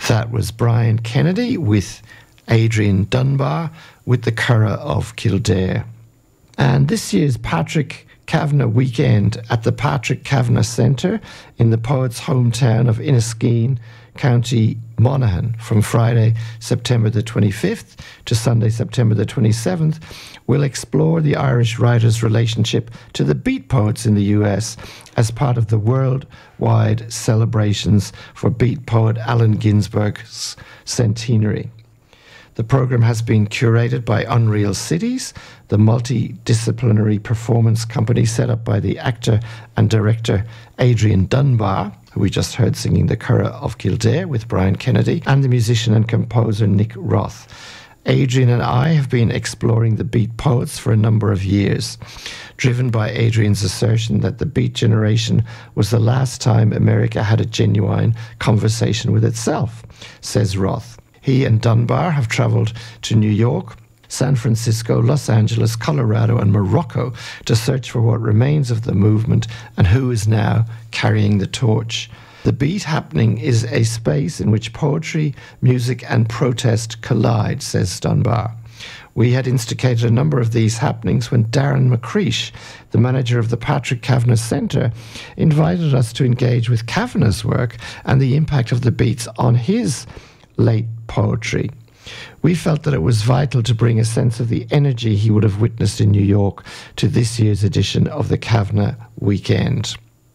That was Brian Kennedy with Adrian Dunbar with the Curragh of Kildare. And this year's Patrick Kavanagh weekend at the Patrick Kavanagh Centre in the poet's hometown of Inniskeen, County Monaghan, from Friday, September the 25th to Sunday, September the 27th, will explore the Irish writer's relationship to the beat poets in the US as part of the worldwide celebrations for beat poet Allen Ginsberg's centenary. The program has been curated by Unreal Cities, the multidisciplinary performance company set up by the actor and director Adrian Dunbar, who we just heard singing the Curragh of Kildare with Brian Kennedy, and the musician and composer Nick Roth. Adrian and I have been exploring the beat poets for a number of years, driven by Adrian's assertion that the beat generation was the last time America had a genuine conversation with itself, says Roth. He and Dunbar have travelled to New York, San Francisco, Los Angeles, Colorado and Morocco to search for what remains of the movement and who is now carrying the torch. The Beat Happening is a space in which poetry, music and protest collide, says Dunbar. We had instigated a number of these happenings when Darren McCreesh, the manager of the Patrick Kavanagh Centre, invited us to engage with Kavanagh's work and the impact of the beats on his late poetry. We felt that it was vital to bring a sense of the energy he would have witnessed in New York to this year's edition of the Kavanagh Weekend.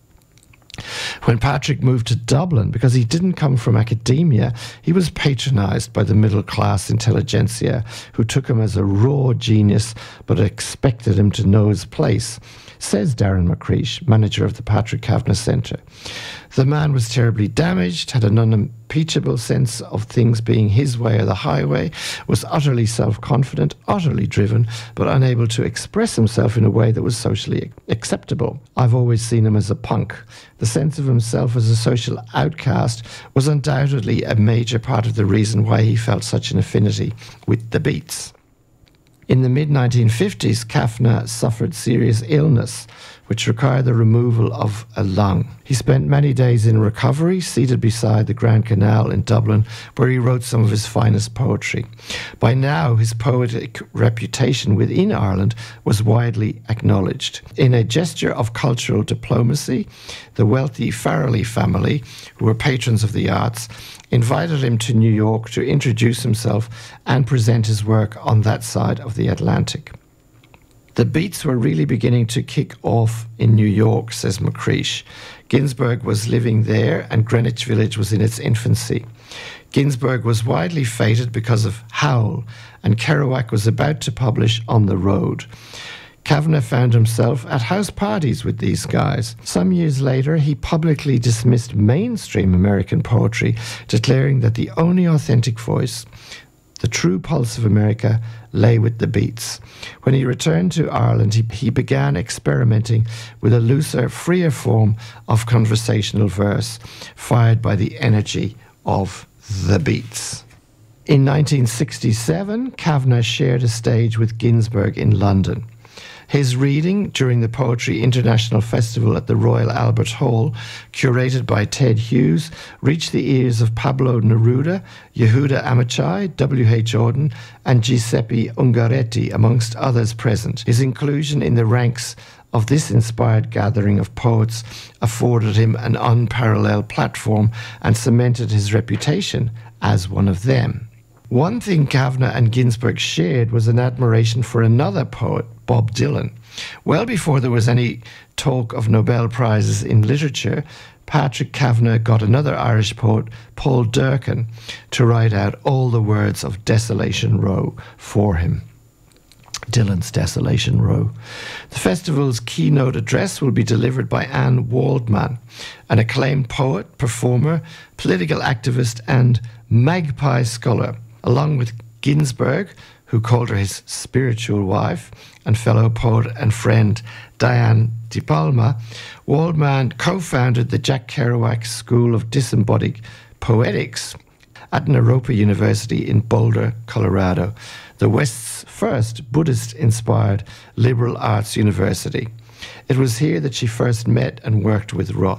When Patrick moved to Dublin, because he didn't come from academia, he was patronised by the middle-class intelligentsia who took him as a raw genius but expected him to know his place, says Darren McCreesh, manager of the Patrick Kavanagh Centre. The man was terribly damaged, had an unimpeachable sense of things being his way or the highway, was utterly self-confident, utterly driven, but unable to express himself in a way that was socially acceptable. I've always seen him as a punk. The sense of himself as a social outcast was undoubtedly a major part of the reason why he felt such an affinity with the beats. In the mid-1950s, Kavanagh suffered serious illness, which required the removal of a lung. He spent many days in recovery, seated beside the Grand Canal in Dublin, where he wrote some of his finest poetry. By now, his poetic reputation within Ireland was widely acknowledged. In a gesture of cultural diplomacy, the wealthy Farrelly family, who were patrons of the arts, invited him to New York to introduce himself and present his work on that side of the Atlantic. The beats were really beginning to kick off in New York, says McCreesh. Ginsberg was living there and Greenwich Village was in its infancy. Ginsberg was widely feted because of Howl, and Kerouac was about to publish On the Road. Kavanagh found himself at house parties with these guys. Some years later, he publicly dismissed mainstream American poetry, declaring that the only authentic voice, the true pulse of America, lay with the beats. When he returned to Ireland, he began experimenting with a looser, freer form of conversational verse, fired by the energy of the beats. In 1967, Kavanagh shared a stage with Ginsberg in London. His reading during the Poetry International Festival at the Royal Albert Hall, curated by Ted Hughes, reached the ears of Pablo Neruda, Yehuda Amichai, W.H. Auden, and Giuseppe Ungaretti, amongst others present. His inclusion in the ranks of this inspired gathering of poets afforded him an unparalleled platform and cemented his reputation as one of them. One thing Kavanagh and Ginsberg shared was an admiration for another poet, Bob Dylan. Well before there was any talk of Nobel Prizes in literature, Patrick Kavanagh got another Irish poet, Paul Durcan, to write out all the words of Desolation Row for him. Dylan's Desolation Row. The festival's keynote address will be delivered by Anne Waldman, an acclaimed poet, performer, political activist and magpie scholar, along with Ginsberg, who called her his spiritual wife, and fellow poet and friend Diane De Palma. Waldman co-founded the Jack Kerouac School of Disembodied Poetics at Naropa University in Boulder, Colorado, the West's first Buddhist-inspired liberal arts university. It was here that she first met and worked with Roth.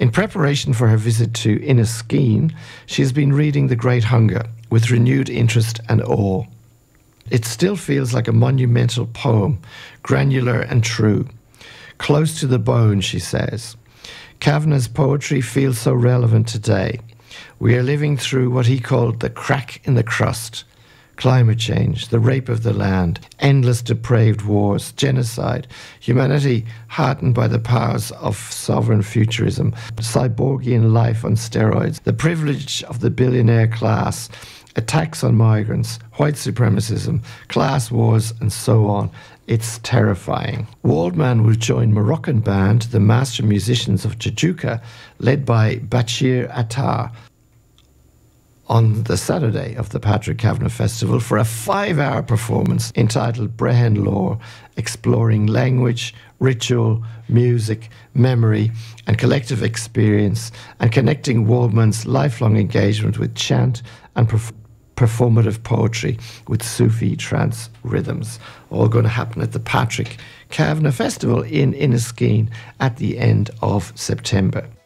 In preparation for her visit to Inniskeen, she has been reading The Great Hunger with renewed interest and awe. It still feels like a monumental poem, granular and true. Close to the bone, she says. Kavanagh's poetry feels so relevant today. We are living through what he called the crack in the crust. Climate change, the rape of the land, endless depraved wars, genocide, humanity heartened by the powers of sovereign futurism, cyborgian life on steroids, the privilege of the billionaire class, attacks on migrants, white supremacism, class wars, and so on. It's terrifying. Waldman will join Moroccan band, the Master Musicians of Tijuca, led by Bachir Attar, on the Saturday of the Patrick Kavanagh Festival for a 5-hour performance entitled Brehon Lore, exploring language, ritual, music, memory, and collective experience, and connecting Waldman's lifelong engagement with chant and performative poetry with Sufi trance rhythms. All going to happen at the Patrick Kavanagh Festival in Inniskeen at the end of September.